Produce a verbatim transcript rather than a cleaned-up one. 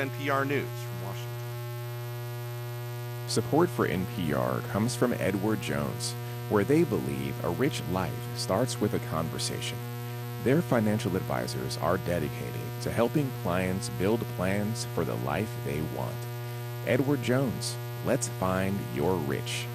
N P R News from Washington. Support for N P R comes from Edward Jones, where they believe a rich life starts with a conversation. Their financial advisors are dedicated to helping clients build plans for the life they want. Edward Jones, let's find your rich.